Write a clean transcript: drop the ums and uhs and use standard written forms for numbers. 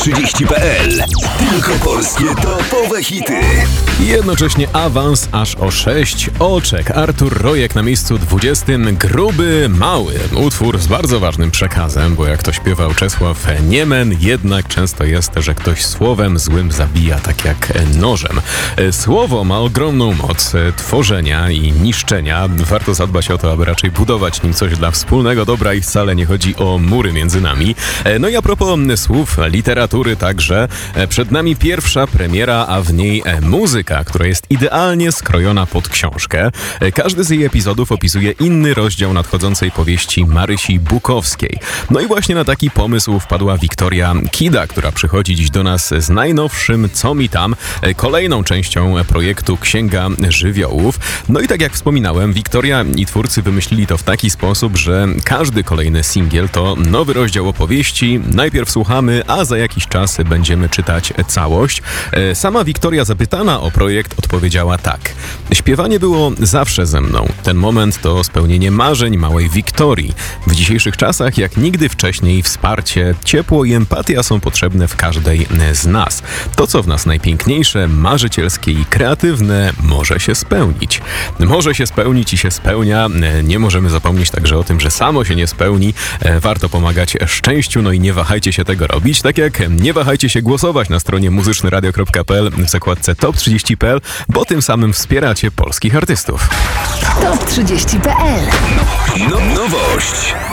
top30.pl. Tylko polskie topowe hity. Jednocześnie awans aż o 6 oczek. Artur Rojek na miejscu 20. Gruby Mały. Utwór z bardzo ważnym przekazem, bo jak to śpiewał Czesław Niemen, jednak często jest, że ktoś słowem złym zabija tak jak nożem. Słowo ma ogromną moc tworzenia i niszczenia. Warto zadbać o to, aby raczej budować nim coś dla wspólnego dobra i wcale nie chodzi o mury między nami. No i a propos słów, literatury także, przed nami pierwsza premiera, a w niej muzyka, która jest idealnie skrojona pod książkę. Każdy z jej epizodów opisuje inny rozdział nadchodzącej powieści Marysi Bukowskiej. No i właśnie na taki pomysł wpadła Wiktoria Kida, która przychodzi dziś do nas z najnowszym Co mi tam, kolejną częścią projektu Księga Żywiołów. No i tak jak wspominałem, Wiktoria i twórcy wymyślili to w taki sposób, że każdy kolejny singiel to nowy rozdział opowieści. Najpierw słuchamy, a za jakiś czas będziemy czytać całość. Sama Wiktoria, zapytana o projekt, odpowiedziała tak. Śpiewanie było zawsze ze mną. Ten moment to spełnienie marzeń małej Wiktorii. W dzisiejszych czasach jak nigdy wcześniej wsparcie, ciepło i empatia są potrzebne w każdej z nas. To, co w nas najpiękniejsze, marzycielskie i kreatywne, może się spełnić. Może się spełnić i się spełnia. Nie możemy zapomnieć także o tym, że samo się nie spełni. Warto pomagać szczęściu, no i nie wahajcie się tego robić. Tak jak nie wahajcie się głosować na stronie muzycznyradio.pl w zakładce top30.pl, bo tym samym wspieracie polskich artystów. Top30.pl. Nowość.